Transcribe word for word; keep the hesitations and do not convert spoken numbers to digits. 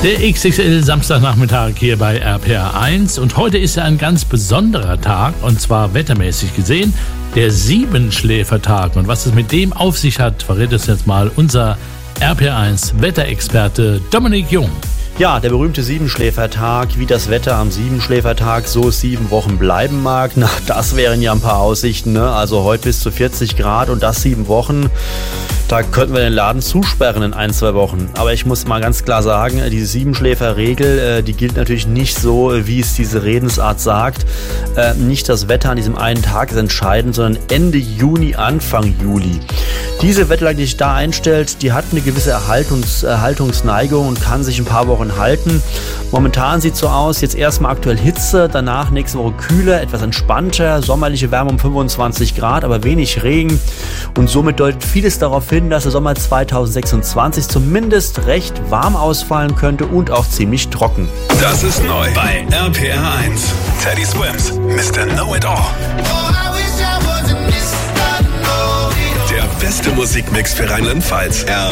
Der X X L Samstagnachmittag hier bei R P R eins und heute ist ja ein ganz besonderer Tag und zwar wettermäßig gesehen der Siebenschläfertag. Und was es mit dem auf sich hat, verrät uns jetzt mal unser R P R eins Wetterexperte Dominik Jung. Ja, der berühmte Siebenschläfertag, wie das Wetter am Siebenschläfertag so sieben Wochen bleiben mag, na, das wären ja ein paar Aussichten, ne? Also heute bis zu vierzig Grad und das sieben Wochen, da könnten wir den Laden zusperren in ein, zwei Wochen. Aber ich muss mal ganz klar sagen, diese Siebenschläferregel, die gilt natürlich nicht so, wie es diese Redensart sagt. Nicht das Wetter an diesem einen Tag ist entscheidend, sondern Ende Juni, Anfang Juli. Diese Wetterlage, die sich da einstellt, die hat eine gewisse Erhaltungs- Erhaltungsneigung und kann sich ein paar Wochen halten. Momentan sieht es so aus, jetzt erstmal aktuell Hitze, danach nächste Woche kühler, etwas entspannter, sommerliche Wärme um fünfundzwanzig Grad, aber wenig Regen. Und somit deutet vieles darauf hin, dass der Sommer zweitausendsechsundzwanzig zumindest recht warm ausfallen könnte und auch ziemlich trocken. Das ist neu bei R P R eins. Teddy Swims, Mister Know-It-All. Der beste Musikmix für Rheinland-Pfalz. R